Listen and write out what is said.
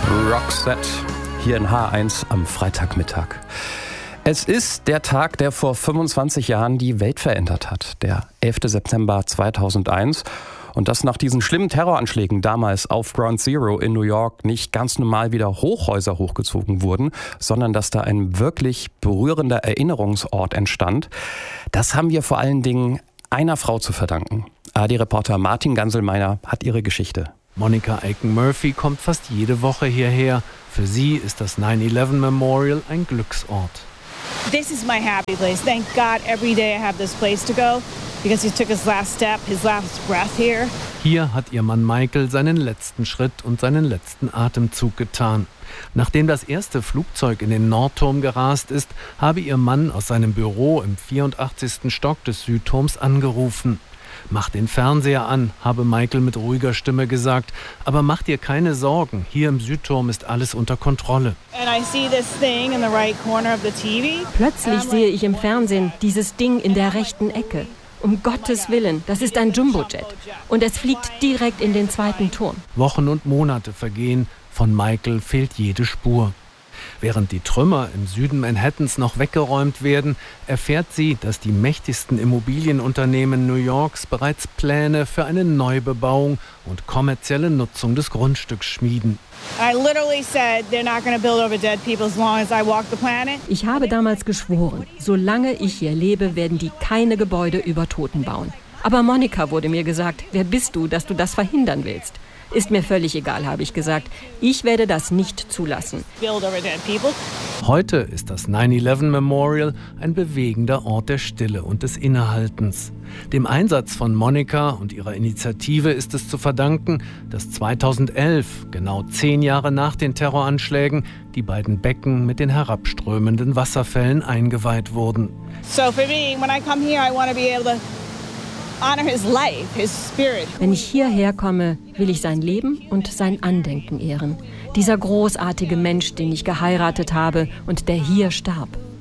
Roxette hier in H1 am Freitagmittag. Es ist der Tag, der vor 25 Jahren die Welt verändert hat. Der 11. September 2001. Und dass nach diesen schlimmen Terroranschlägen damals auf Ground Zero in New York nicht ganz normal wieder Hochhäuser hochgezogen wurden, sondern dass da ein wirklich berührender Erinnerungsort entstand, das haben wir vor allen Dingen einer Frau zu verdanken. ARD-Reporter Martin Ganselmeyer hat ihre Geschichte. Monica Aiken-Murphy kommt fast jede Woche hierher. Für sie ist das 9/11 Memorial ein Glücksort. This is my happy place. Thank God every day I have this place to go because he took his last step, his last breath here. Hier hat ihr Mann Michael seinen letzten Schritt und seinen letzten Atemzug getan. Nachdem das erste Flugzeug in den Nordturm gerast ist, habe ihr Mann aus seinem Büro im 84. Stock des Südturms angerufen. Mach den Fernseher an, habe Michael mit ruhiger Stimme gesagt. Aber mach dir keine Sorgen, hier im Südturm ist alles unter Kontrolle. Plötzlich sehe ich im Fernsehen dieses Ding in der rechten Ecke. Um Gottes Willen, das ist ein Jumbojet. Und es fliegt direkt in den zweiten Turm. Wochen und Monate vergehen, von Michael fehlt jede Spur. Während die Trümmer im Süden Manhattans noch weggeräumt werden, erfährt sie, dass die mächtigsten Immobilienunternehmen New Yorks bereits Pläne für eine Neubebauung und kommerzielle Nutzung des Grundstücks schmieden. Ich habe damals geschworen, solange ich hier lebe, werden die keine Gebäude über Toten bauen. Aber Monica, wurde mir gesagt, wer bist du, dass du das verhindern willst? Ist mir völlig egal, habe ich gesagt. Ich werde das nicht zulassen. Heute ist das 9/11 Memorial ein bewegender Ort der Stille und des Innehaltens. Dem Einsatz von Monica und ihrer Initiative ist es zu verdanken, dass 2011, genau 10 Jahre nach den Terroranschlägen, die beiden Becken mit den herabströmenden Wasserfällen eingeweiht wurden. So for me, when I come here, I want to be able to honor his life, his spirit. Wenn ich hierher komme, will ich sein Leben und sein Andenken ehren. Dieser großartige Mensch, den ich geheiratet habe und der hier starb.